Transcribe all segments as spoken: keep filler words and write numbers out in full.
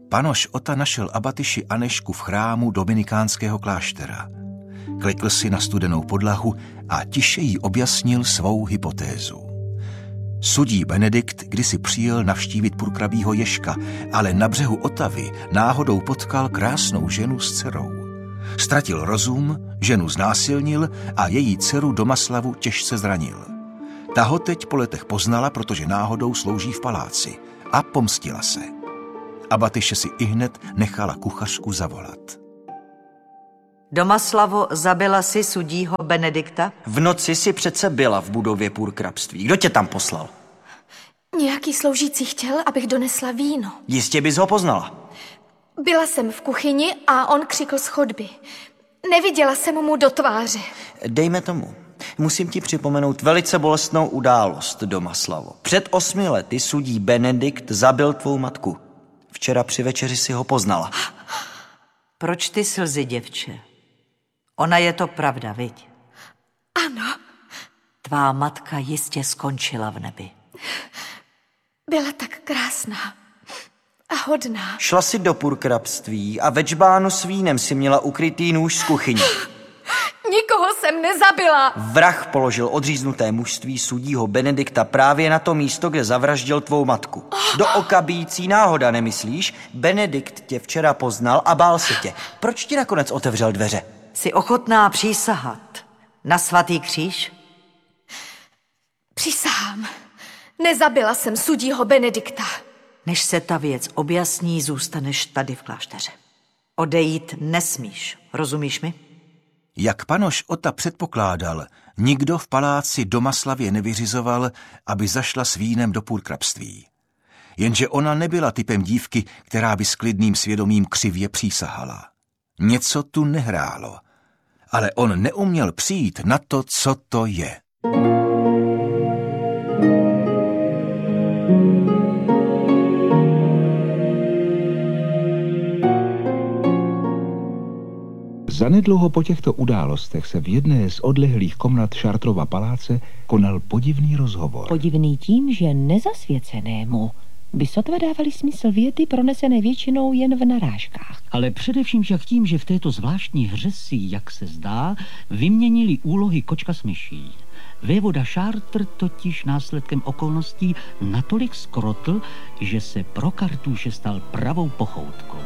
Panoš Ota našel abatyši Anežku v chrámu dominikánského kláštera. Klekl si na studenou podlahu a tiše jí objasnil svou hypotézu. Sudí Benedikt kdysi přijel navštívit purkrabího Ježka, ale na břehu Otavy náhodou potkal krásnou ženu s dcerou. Ztratil rozum, ženu znásilnil a její dceru Domaslavu těžce zranil. Ta ho teď po letech poznala, protože náhodou slouží v paláci, a pomstila se. Abatyše si ihned nechala kuchařku zavolat. Domaslavo, zabila si sudího Benedikta? V noci si přece byla v budově purkrabství. Kdo tě tam poslal? Nějaký sloužící chtěl, abych donesla víno. Jistě bys ho poznala. Byla jsem v kuchyni a on křikl z chodby. Neviděla jsem mu do tváře. Dejme tomu. Musím ti připomenout velice bolestnou událost, Domaslavo. Před osmi lety sudí Benedikt zabil tvou matku. Včera při večeři si ho poznala. Proč ty slzy, děvče? Ona je to pravda, viď? Ano. Tvá matka jistě skončila v nebi. Byla tak krásná a hodná. Šla si do purkrabství a ve džbánu s vínem si měla ukrytý nůž z kuchyně. Nikoho jsem nezabila. Vrah položil odříznuté mužství sudího Benedikta právě na to místo, kde zavraždil tvou matku. Do oka bijící náhoda, nemyslíš? Benedikt tě včera poznal a bál se tě. Proč ti nakonec otevřel dveře? Jsi ochotná přísahat na svatý kříž? Přísahám. Nezabila jsem sudího Benedikta. Než se ta věc objasní, zůstaneš tady v klášteře. Odejít nesmíš, rozumíš mi? Jak panoš Ota předpokládal, nikdo v paláci Domaslavě nevyřizoval, aby zašla s vínem do purkrabství. Jenže ona nebyla typem dívky, která by s klidným svědomím křivě přísahala. Něco tu nehrálo, ale on neuměl přijít na to, co to je. Zanedlouho po těchto událostech se v jedné z odlehlých komnat Šartrova paláce konal podivný rozhovor. Podivný tím, že nezasvěcenému by sotva dávali smysl věty pronesené většinou jen v narážkách. Ale především však tím, že v této zvláštní hře si, jak se zdá, vyměnili úlohy kočka s myší. Vévoda Šártr totiž následkem okolností natolik skrotl, že se pro Kartuše stal pravou pochoutkou.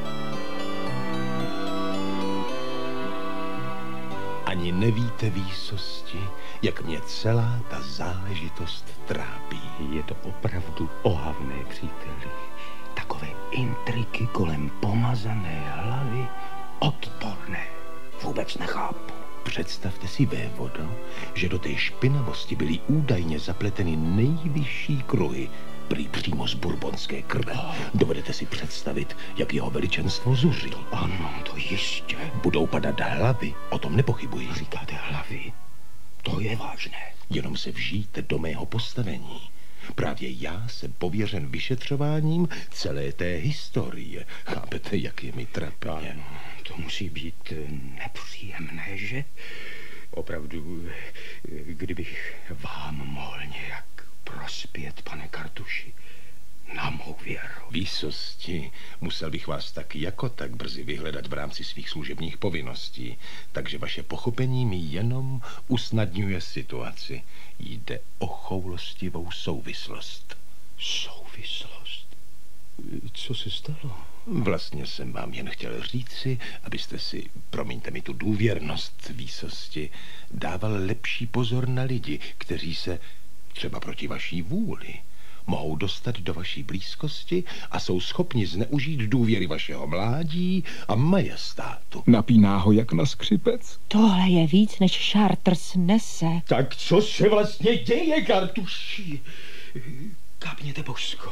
Ani nevíte, výsosti, jak mě celá ta záležitost trápí. Je to opravdu ohavné, příteli. Takové intriky kolem pomazané hlavy, odporné. Vůbec nechápu. Představte si, vévodo, že do té špinavosti byly údajně zapleteny nejvyšší kruhy, prý přímo z bourbonské krve. Oh. Dovedete si představit, jak jeho veličenstvo zuří. To ano, to jistě. Budou padat hlavy, o tom nepochybuji. Říkáte hlavy? To je vážné. Jenom se vžijte do mého postavení. Právě já jsem pověřen vyšetřováním celé té historie. Chápete, jak je mi trapně? Ano, to musí být nepříjemné, že? Opravdu, kdybych vám mohl nějak prospět, pane Kartuši, na mou věru. Výsosti, musel bych vás tak jako tak brzy vyhledat v rámci svých služebních povinností, takže vaše pochopení mi jenom usnadňuje situaci. Jde o choulostivou souvislost. Souvislost? Co se stalo? Vlastně jsem vám jen chtěl říci, abyste si, promiňte mi tu důvěrnost, výsosti, dával lepší pozor na lidi, kteří se třeba proti vaší vůli mohou dostat do vaší blízkosti a jsou schopni zneužít důvěry vašeho mládí a majestátu. Napíná ho jak na skřipec. Tohle je víc, než Šártr snese. Tak co se vlastně děje, Kartuši? Kápněte božsko.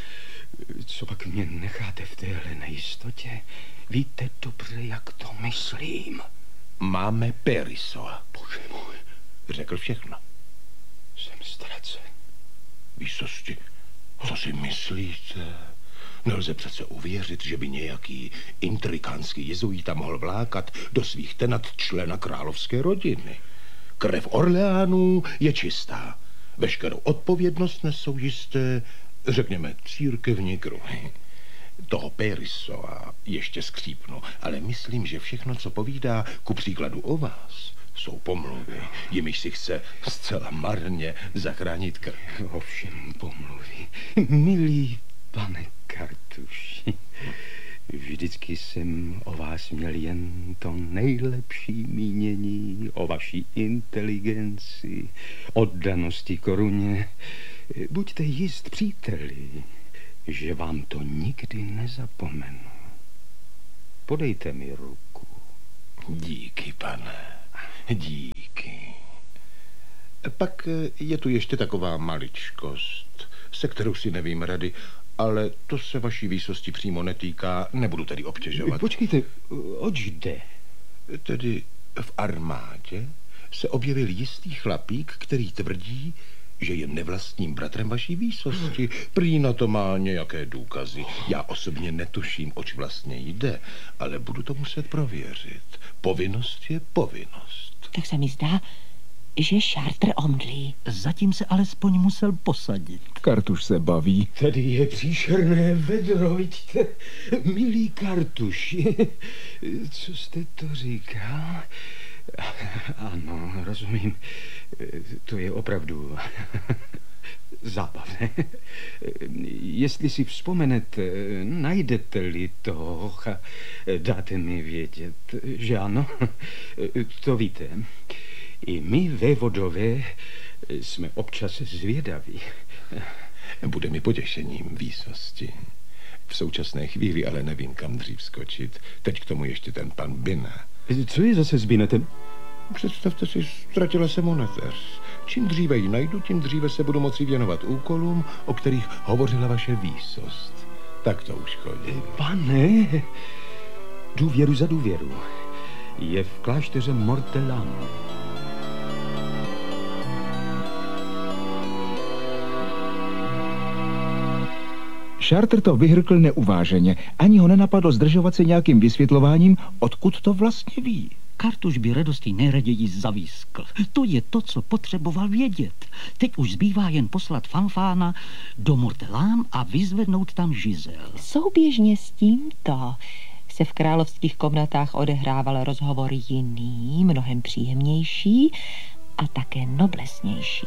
Co pak mě necháte v téhle nejistotě? Víte dobře, jak to myslím. Máme Perisoa. Bože můj. Řekl všechno. Jsem ztracen. Výsosti, co si myslíte? Nelze přece uvěřit, že by nějaký intrikánský jezuita mohl vlákat do svých tenat člena královské rodiny. Krev Orleánů je čistá. Veškerou odpovědnost nesou jisté, řekněme, církevní kruhy. toho Périso a ještě skřípnu, ale myslím, že všechno, co povídá ku příkladu o vás, jsou pomluvy, jimiž si chce zcela marně zachránit krk. Ovšem pomluvy. Milý pane Kartuši, vždycky jsem o vás měl jen to nejlepší mínění o vaší inteligenci, oddanosti koruně. Buďte jist, příteli, že vám to nikdy nezapomenu. Podejte mi ruku. Díky, pane, díky. Pak je tu ještě taková maličkost, se kterou si nevím rady, ale to se vaší výsosti přímo netýká, nebudu tedy obtěžovat. Počkejte, oč jde? Tedy v armádě se objevil jistý chlapík, který tvrdí, že je nevlastním bratrem vaší výsosti. Prý na to má nějaké důkazy. Já osobně netuším, oč vlastně jde, ale budu to muset prověřit. Povinnost je povinnost. Tak se mi zdá, že Chartres omdlí. Zatím se alespoň musel posadit. Kartuš se baví. Tady je příšerné vedro, vidíte? Milý Kartuši, co jste to říkal? Ano, rozumím. To je opravdu zábavné. Jestli si vzpomenete, najdete-li to, dáte mi vědět, že ano? To víte. I my, vévodové, jsme občas zvědaví. Bude mi potěšením, výsosti. V současné chvíli ale nevím, kam dřív skočit. Teď k tomu ještě ten pan Bina. Co je zase s Binetem? Představte si, ztratila se mu neteř. Čím dříve ji najdu, tím dříve se budu moci věnovat úkolům, o kterých hovořila vaše výsost. Tak to už chodí. Pane, důvěru za důvěru. Je v klášteře Mortellano. Chartres to vyhrkl neuváženě. Ani ho nenapadlo zdržovat se nějakým vysvětlováním, odkud to vlastně ví. Kartuš by radostí nejraději zavískl. To je to, co potřeboval vědět. Teď už zbývá jen poslat Fanfána do Mortellán a vyzvednout tam Žizel. Souběžně s tímto se v královských komnatách odehrával rozhovor jiný, mnohem příjemnější a také noblesnější.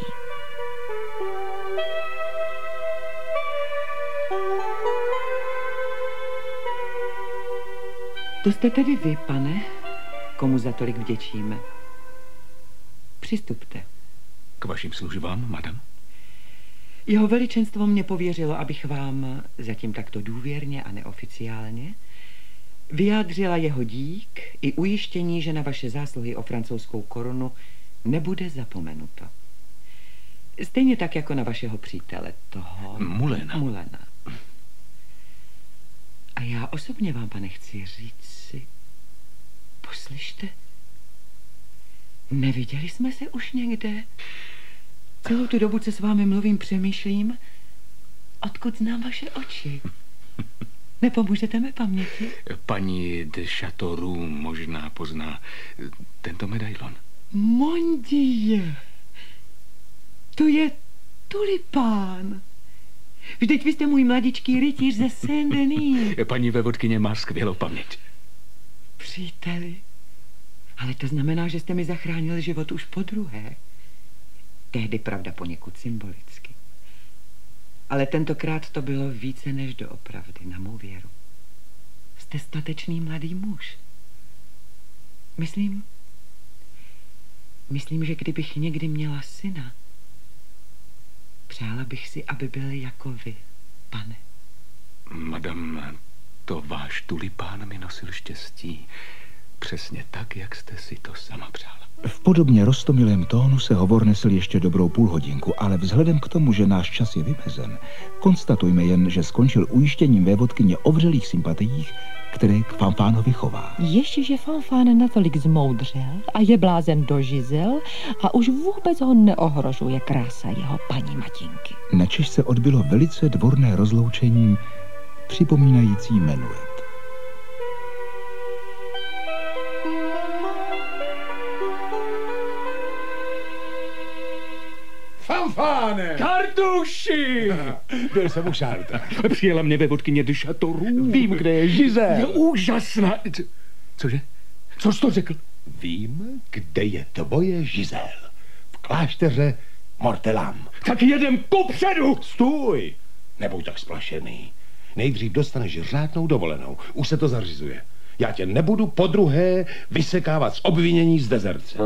To jste tedy vy, pane, komu za tolik vděčíme. Přistupte. K vašim službám, madam? Jeho veličenstvo mě pověřilo, abych vám zatím takto důvěrně a neoficiálně vyjádřila jeho dík i ujištění, že na vaše zásluhy o francouzskou korunu nebude zapomenuto. Stejně tak jako na vašeho přítele, toho... Mulena. Mulena. A já osobně vám, pane, chci říct si, poslyšte, neviděli jsme se už někde? Celou tu dobu, co s vámi mluvím, přemýšlím, odkud znám vaše oči. Nepomůžete mi paměti? Paní de Châteauroux možná pozná tento medailon. Mon Dieu, to je tulipán. Vždyť vy jste můj mladičký rytíř ze Saint-Denis. Paní vévodkyně má skvělou paměť. Příteli, ale to znamená, že jste mi zachránil život už po druhé. Tehdy, pravda, poněkud symbolicky. Ale tentokrát to bylo více než doopravdy, na mou věru. Jste statečný mladý muž. Myslím, myslím, že kdybych někdy měla syna, přála bych si, aby byl jako vy, pane. Madam, to váš tulipán mi nosil štěstí. Přesně tak, jak jste si to sama přála. V podobně roztomilém tónu se hovor nesl ještě dobrou půlhodinku, ale vzhledem k tomu, že náš čas je vymezen, konstatujme jen, že skončil ujištěním vévodkyně o vřelých sympatiích, které k Fanfánovi chová. Ještě, že Fanfán natolik zmoudřel a je blázen do Žizel a už vůbec ho neohrožuje krása jeho paní Matinky. Načež se odbylo velice dvorné rozloučení, připomínající menuet. fanfáne! Kartuši! Byl jsem u Charltra. Přijela mě vévodkyně de Châteauroux. Vím, kde je Giselle. Je úžasná. Co- Cože? Co jsi to řekl? Vím, kde je tvoje Giselle. V klášteře Mortelam. Tak jedem kupředu! Stůj! Nebuď tak splašený. Nejdřív dostaneš řádnou dovolenou. Už se to zařizuje. Já tě nebudu podruhé vysekávat z obvinění z dezerce.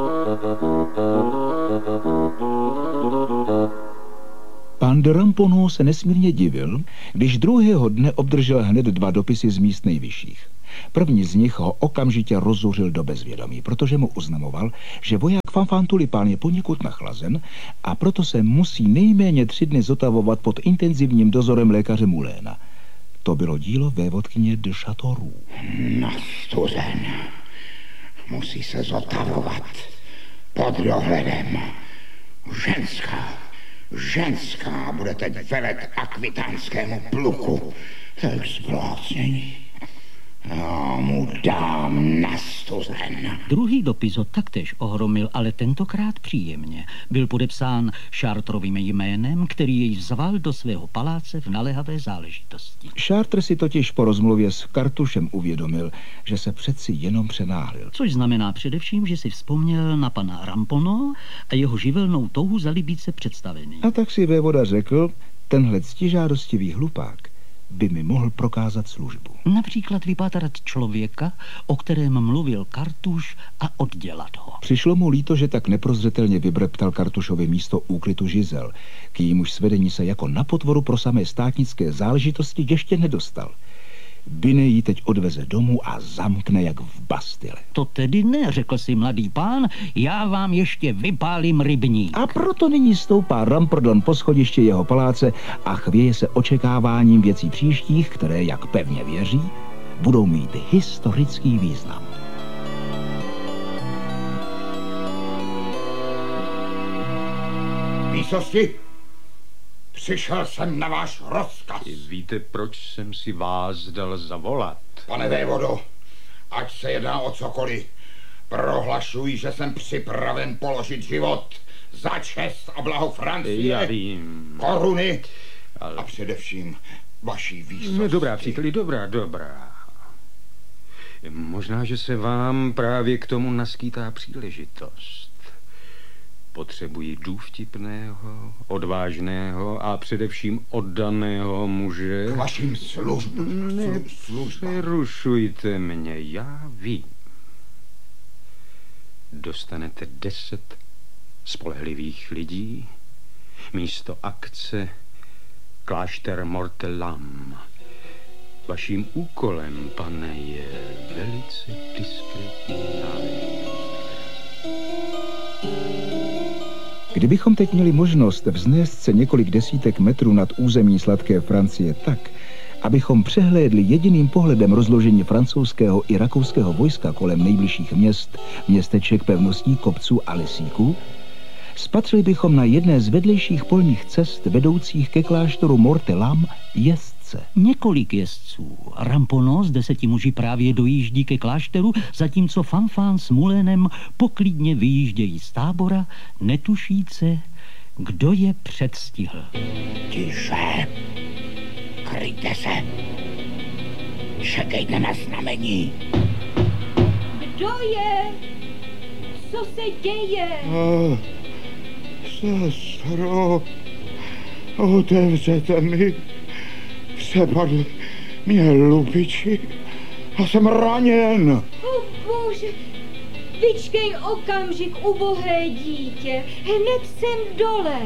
Pán de Ramponneau se nesmírně divil, když druhého dne obdržel hned dva dopisy z míst nejvyšších. První z nich ho okamžitě rozzuřil do bezvědomí, protože mu oznamoval, že voják Fanfan Tulipán je poněkud nachlazen a proto se musí nejméně tři dny zotavovat pod intenzivním dozorem lékaře Muléna. To bylo dílo vévodkyně de Châteauroux. Nastuzen. Musí se zotavovat pod dohledem. Ženská, ženská bude teď velet akvitánskému pluku. To je zblácnění. Já mu dám nastuzen. Druhý dopis ho taktéž ohromil, ale tentokrát příjemně. Byl podepsán Chartrovým jménem, který jej vzval do svého paláce v naléhavé záležitosti. Chartres si totiž po rozmluvě s Kartušem uvědomil, že se přeci jenom přenáhlil. Což znamená především, že si vzpomněl na pana Ramponneau a jeho živelnou touhu zalíbit se představený. A tak si vévoda řekl, tenhle ctižádostivý hlupák by mi mohl prokázat službu. Například vypátrat člověka, o kterém mluvil Kartuš, a oddělat ho. Přišlo mu líto, že tak neprozřetelně vybreptal Kartušovi místo úklitu Giselle, k jímuž svedení se jako na potvoru pro samé státnické záležitosti ještě nedostal. Binet ji teď odveze domů a zamkne jak v Bastile. To tedy ne, řekl si mladý pán, já vám ještě vypálím rybník. A proto nyní stoupá Ramprdon po schodišti jeho paláce a chvěje se očekáváním věcí příštích, které, jak pevně věří, budou mít historický význam. Výsosti, přišel jsem na váš rozkaz. Víte, proč jsem si vás dal zavolat? Pane vévodo, ať se jedná o cokoliv, prohlašuji, že jsem připraven položit život za čest a blaho Francie. Já vím. Koruny Ale... a především vaší výsosti. No, dobrá, příteli, dobrá, dobrá. Možná, že se vám právě k tomu naskýtá příležitost. Potřebuji důvtipného, odvážného a především oddaného muže. K vašim službám. Nepřerušujte mě, já vím. Dostanete deset spolehlivých lidí, místo akce klášter Mortelam. Vaším úkolem, pane, je velice diskrétní záležitost. Kdybychom teď měli možnost vznést se několik desítek metrů nad území sladké Francie tak, abychom přehlédli jediným pohledem rozložení francouzského i rakouského vojska kolem nejbližších měst, městeček, pevností, kopců a lesíků, spatřili bychom na jedné z vedlejších polních cest vedoucích ke kláštoru Mortelam jezdce. Několik jezdců. Ramponneau s deseti muži právě dojíždí ke klášteru, zatímco Fanfan s Mulénem poklidně vyjíždějí z tábora, netušíce, kdo je předstihl. Tiše, kryjte se, čekejte na znamení. Kdo je? Co se děje? Oh, sestro, otevřete mi, přepadl mě lupiči a jsem raněn. O bože, vyčkej okamžik, ubohé dítě, hned jsem dole.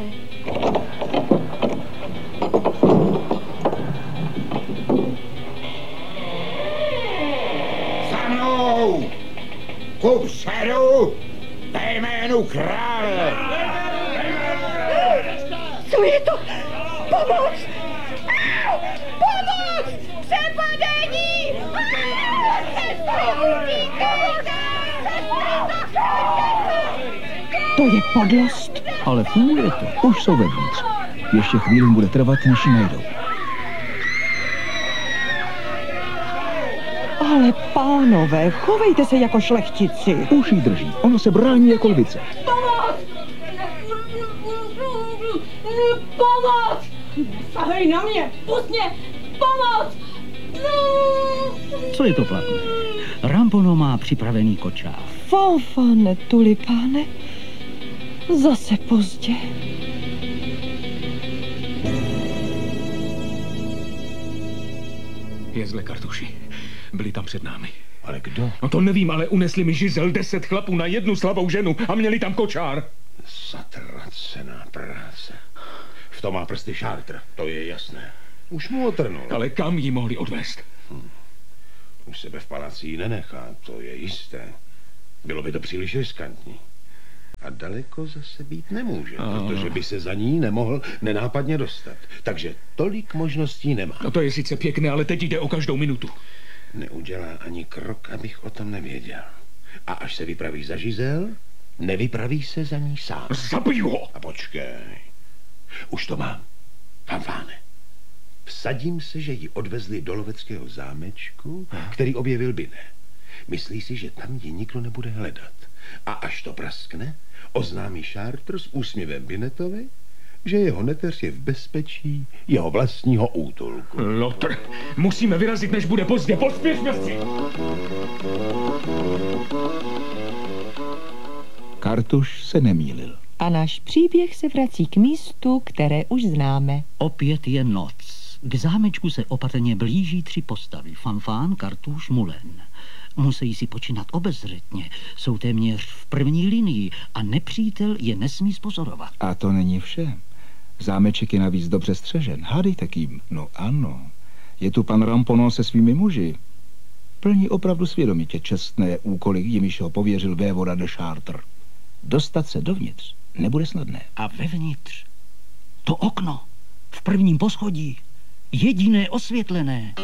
Za mnou, kupředu, ve jménu krále. Co je to? Pomoc! Au! Pomoc! Přepadení! To je podlost. Ale funguje to. Už jsou vevnitř. Ještě chvíli bude trvat, než ji najdou. Ale pánové, chovejte se jako šlechtici. Už jí drží. Ono se brání jako lvice. Pomoc! Pomoc! Sahej na mě! Pust mě! Pomoc! Co je to platné? Rampono má připravený kočár. Fanfane, tulipáne, zase pozdě. Je zle, Kartuši. Byli tam před námi. Ale kdo? No to nevím, ale unesli mi žizel deset chlapů na jednu slabou ženu a měli tam kočár. Zatracená práce. V tom má prsty Chartres, to je jasné. Už mu otrnul. Ale kam ji mohli odvést? Hm. Už sebe v paláci ji nenechá, to je jisté. Bylo by to příliš riskantní. A daleko zase být nemůže, a... protože by se za ní nemohl nenápadně dostat. Takže tolik možností nemá. No to je sice pěkné, ale teď jde o každou minutu. Neudělá ani krok, abych o tom nevěděl. A až se vypraví za Žizel, nevypraví se za ní sám. Zabiju ho! A počkej. Už to mám. Fanfáne. Vsadím se, že ji odvezli do loveckého zámečku, který objevil Binet. Myslí si, že tam ji nikdo nebude hledat. A až to praskne, oznámí Chartres s úsměvem Binetovi, že jeho neteř je v bezpečí jeho vlastního útulku. Lotr, musíme vyrazit, než bude pozdě. Pospěšme si! Kartuš se nemýlil. A náš příběh se vrací k místu, které už známe. Opět je noc. K zámečku se opatrně blíží tři postavy. Fanfán, Kartuš, Mulen. Musí si počínat obezřetně. Jsou téměř v první linii a nepřítel je nesmí spozorovat. A to není vše. Zámeček je navíc dobře střežen. Hádejte kým? No ano. Je tu pan Rampono se svými muži. Plní opravdu svědomitě čestné úkoly, jimiž ho pověřil vévoda de Chartres. Dostat se dovnitř nebude snadné. A vevnitř to okno v prvním poschodí, jediné osvětlené.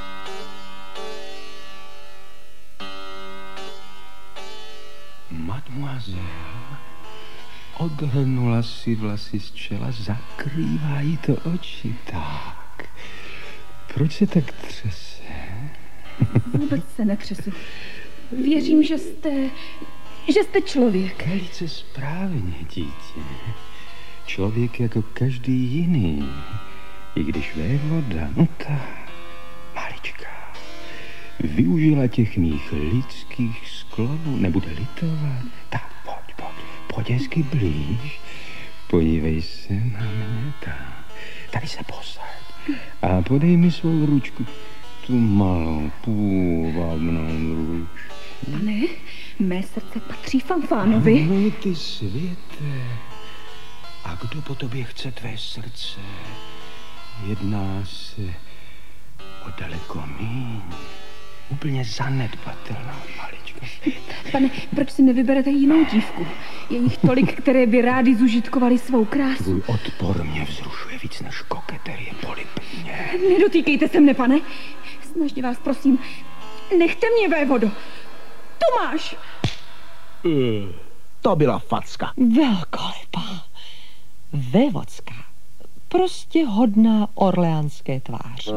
Mademoiselle odhrnula si vlasy z čela, zakrývá jí to oči. Tak, proč se tak třese? Vůbec se netřesu. Věřím, že jste, že jste člověk. Velice správně, dítě. Člověk jako každý jiný. I když vévoda, no ta malička, využila těch mých lidských sklonů, nebude litovat. Tak pojď, pojď, pojď hezky blíž. Podívej se na mě, tak. Tady se posaď. A podej mi svou ručku. Tu malou, půvabnou ručku. Pane, mé srdce patří Fanfánovi. Ano, ty světe. A kdo po tobě chce tvé srdce? Jedná se o daleko míň. Úplně zanedbatelná malička. Pane, proč si nevyberete jinou dívku? Je jich tolik, které by rádi zužitkovali svou krásu. Tvůj odpor mě vzrušuje víc než koketerie polipně. Nedotýkejte se mne, pane. Snažně vás prosím, nechte mě, vévodo. Tomáš! Uh, to byla facka. Velkolepá. Vévodská. Prostě hodná orleánské tváře.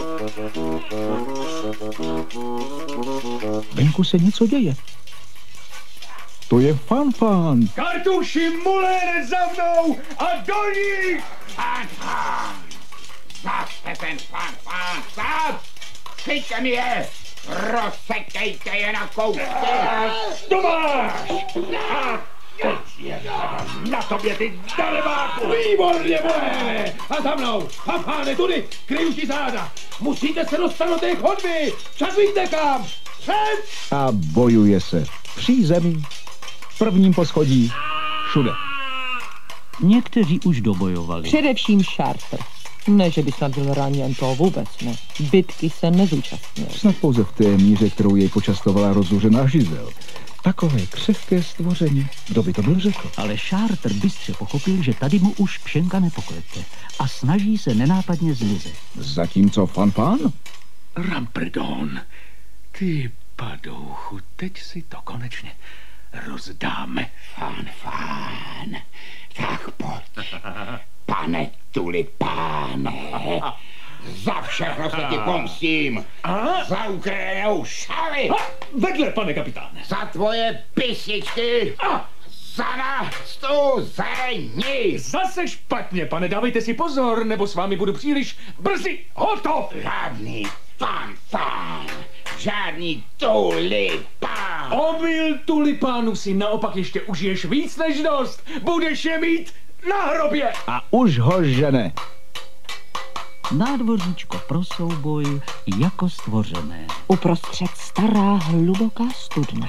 Venku se něco děje. To je Fanfán. Kartuši, Mulen, za mnou a do nich! Fanfán! Zase ten Fanfán, sám! Chyťte mi je! Rozsekejte je na kousky! Tomáš! Teď je na tobě, ty darebáku! Výborně, Muléne! A za mnou! Fanfáne, tudy! Kryju ti záda! Musíte se dostat do té chodby! Však víte kam! Před! A bojuje se. V přízemí, v prvním poschodí, všude. Někteří už dobojovali. Především Chartres. Ne, že by snad byl raněn, to vůbec ne. Bitky se nezúčastnil. Snad pouze v té míře, kterou jej počastovala rozzuřená Žizel. Takové křehké stvoření, kdo by to byl řekl. Ale Chartres bystře pochopil, že tady mu už pšenka nepoklete a snaží se nenápadně zmizet. Zatímco Fanfán? Rampredon, ty padouchu, teď si to konečně rozdáme. Fanfán, tak pojď. Pane tulipáne, za všechno se ti pomstím. Za ukradenou šaly. Vedle, pane kapitáne. Za tvoje písničky. za nastuzení! Zase špatně, pane, dávejte si pozor, nebo s vámi budu příliš brzy hotov! Žádný fanfán, žádný tulipán! Omyl tulipánu si naopak ještě užiješ víc než dost! Budeš je mít na hrobě! A už ho žene. Nádvoříčko pro souboj jako stvořené. Uprostřed stará hluboká studna.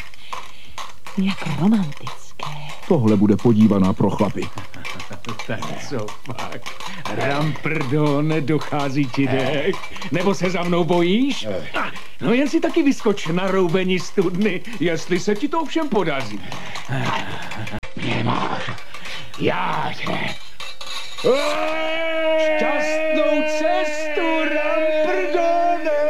Jak romantické. Tohle bude podívaná pro chlapy. Tak co pak? Ramprdone, dochází ti dech? Nebo se za mnou bojíš? Ah, no jen si taky vyskoč na roubení studny, jestli se ti to ovšem podaří. Nemáš. Já tě. Šťastnou cestu, Ramprdone!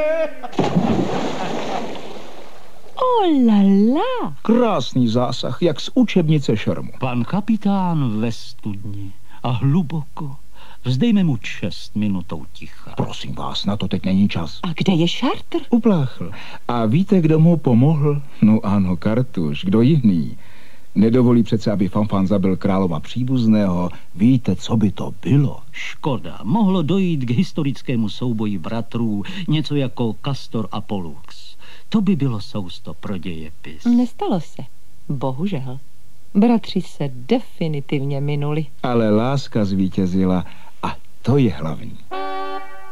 Oh la la! Krásný zásah, jak z učebnice šermu. Pan kapitán ve studni a hluboko. Vzdejme mu čest minutou ticha. Prosím vás, na to teď není čas. A kde je Chartres? Upláchl. A víte, kdo mu pomohl? No ano, Kartuš, kdo jiný? Nedovolí přece, aby Fanfan zabil králova příbuzného. Víte, co by to bylo? Škoda, mohlo dojít k historickému souboji bratrů, něco jako Castor a Pollux. To by bylo sousto pro dějepis. Nestalo se. Bohužel. Bratři se definitivně minuli. Ale láska zvítězila a to je hlavní.